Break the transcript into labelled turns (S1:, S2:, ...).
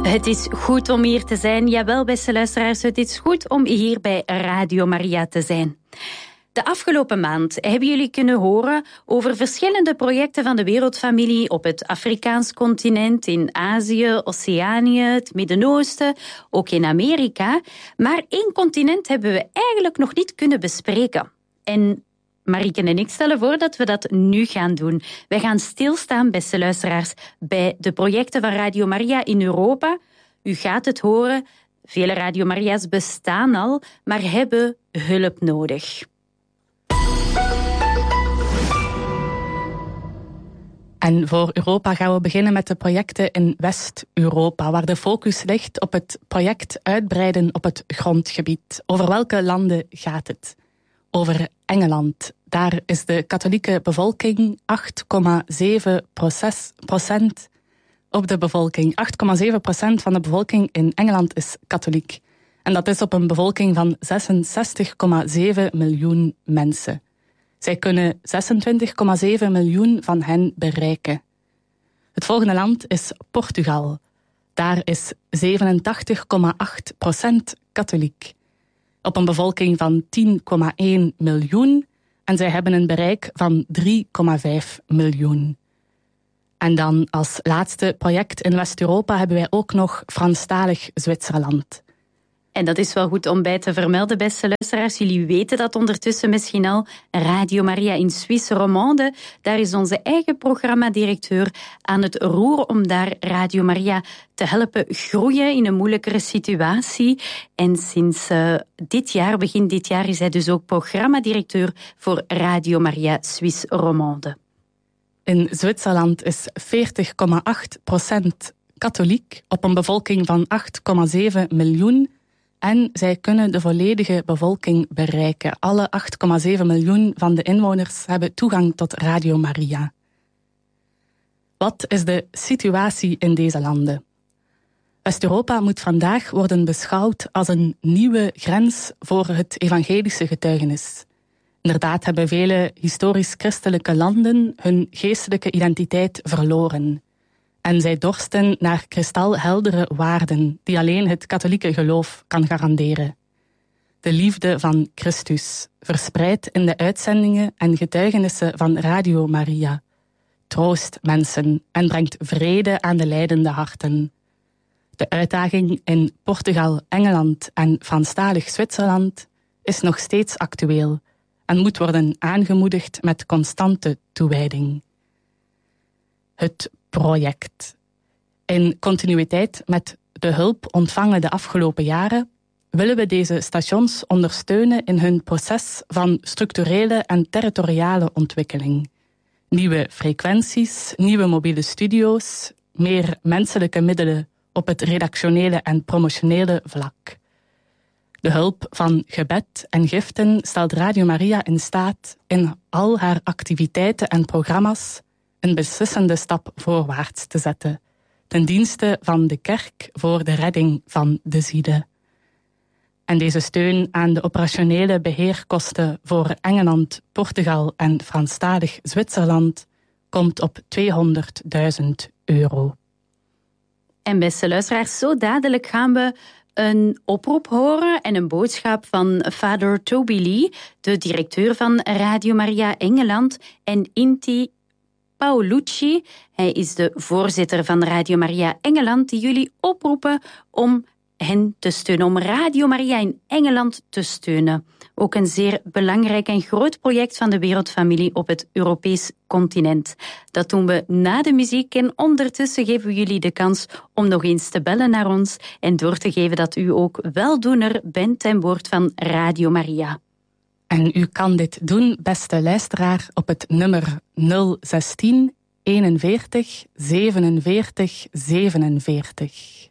S1: Het is goed om hier te zijn. Jawel, beste luisteraars, het is goed om hier bij Radio Maria te zijn. De afgelopen maand hebben jullie kunnen horen over verschillende projecten van de wereldfamilie op het Afrikaans continent, in Azië, Oceanië, het Midden-Oosten, ook in Amerika. Maar één continent hebben we eigenlijk nog niet kunnen bespreken. En Marieke en ik stellen voor dat we dat nu gaan doen. Wij gaan stilstaan, beste luisteraars, bij de projecten van Radio Maria in Europa. U gaat het horen, vele Radio Maria's bestaan al, maar hebben hulp nodig.
S2: En voor Europa gaan we beginnen met de projecten in West-Europa, waar de focus ligt op het project uitbreiden op het grondgebied. Over welke landen gaat het? Over Engeland. Daar is de katholieke bevolking 8,7% op de bevolking. 8,7% van de bevolking in Engeland is katholiek. En dat is op een bevolking van 66,7 miljoen mensen. Zij kunnen 26,7 miljoen van hen bereiken. Het volgende land is Portugal. Daar is 87,8% katholiek. Op een bevolking van 10,1 miljoen en zij hebben een bereik van 3,5 miljoen. En dan als laatste project in West-Europa hebben wij ook nog Franstalig Zwitserland.
S1: En dat is wel goed om bij te vermelden, beste luisteraars. Jullie weten dat ondertussen misschien al. Radio Maria in Suisse Romande. Daar is onze eigen programmadirecteur aan het roer om daar Radio Maria te helpen groeien in een moeilijkere situatie. En sinds begin dit jaar, is hij dus ook programmadirecteur voor Radio Maria Suisse Romande.
S2: In Zwitserland is 40,8% katholiek op een bevolking van 8,7 miljoen. En zij kunnen de volledige bevolking bereiken. Alle 8,7 miljoen van de inwoners hebben toegang tot Radio Maria. Wat is de situatie in deze landen? West-Europa moet vandaag worden beschouwd als een nieuwe grens voor het evangelische getuigenis. Inderdaad hebben vele historisch-christelijke landen hun geestelijke identiteit verloren. En zij dorsten naar kristalheldere waarden die alleen het katholieke geloof kan garanderen. De liefde van Christus, verspreid in de uitzendingen en getuigenissen van Radio Maria, troost mensen en brengt vrede aan de lijdende harten. De uitdaging in Portugal, Engeland en Franstalig Zwitserland is nog steeds actueel en moet worden aangemoedigd met constante toewijding. Het project. In continuïteit met de hulp ontvangen de afgelopen jaren willen we deze stations ondersteunen in hun proces van structurele en territoriale ontwikkeling. Nieuwe frequenties, nieuwe mobiele studio's, meer menselijke middelen op het redactionele en promotionele vlak. De hulp van gebed en giften stelt Radio Maria in staat in al haar activiteiten en programma's een beslissende stap voorwaarts te zetten, ten dienste van de kerk voor de redding van de zielen. En deze steun aan de operationele beheerkosten voor Engeland, Portugal en Franstalig Zwitserland komt op €200.000.
S1: En beste luisteraars, zo dadelijk gaan we een oproep horen en een boodschap van Father Toby Lee, de directeur van Radio Maria Engeland, en Inti Paolucci. Hij is de voorzitter van Radio Maria Engeland, die jullie oproepen om hen te steunen, om Radio Maria in Engeland te steunen. Ook een zeer belangrijk en groot project van de wereldfamilie op het Europees continent. Dat doen we na de muziek en ondertussen geven we jullie de kans om nog eens te bellen naar ons en door te geven dat u ook weldoener bent ten woord van Radio Maria.
S2: En u kan dit doen, beste luisteraar, op het nummer 016 41 47 47.